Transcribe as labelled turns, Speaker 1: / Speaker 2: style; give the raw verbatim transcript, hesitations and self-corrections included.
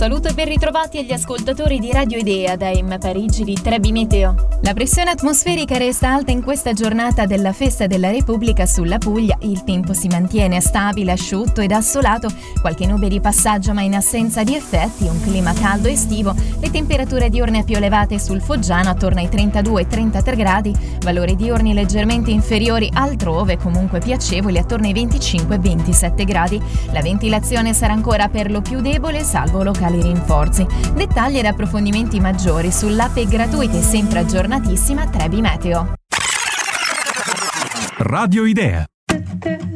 Speaker 1: saluto e ben ritrovati agli ascoltatori di Radio Idea da M Parigi di Trebi Meteo. La pressione atmosferica resta alta in questa giornata della Festa della Repubblica sulla Puglia. Il tempo si mantiene stabile, asciutto ed assolato, qualche nube di passaggio ma in assenza di effetti, un clima caldo estivo, le temperature diurne più elevate sul Foggiano attorno ai trentadue trentatré gradi, valori diurni leggermente inferiori altrove, comunque piacevoli attorno ai venticinque ventisette gradi. La ventilazione sarà ancora per lo più debole, salvo locali rinforzi. Dettagli ed approfondimenti maggiori sull'app gratuita e sempre aggiornatissima Trebi Meteo.
Speaker 2: Radio Idea.